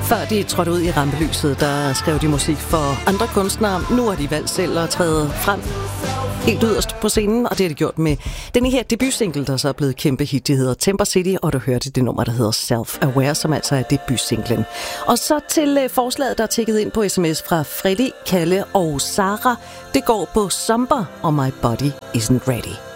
Før de trådte ud i rampelyset, der skrev de musik for andre kunstnere. Nu har de valgt selv at træde frem helt yderst på scenen, og det har de gjort med denne her debutsingle, der så er blevet kæmpe hit. Det hedder Temper City, og du hørte det nummer, der hedder Self-Aware, som altså er debutsinglen. Og så til forslaget, der er tækket ind på sms fra Freddy, Kalle og Sara. Det går på Somber, og My Body Isn't Ready.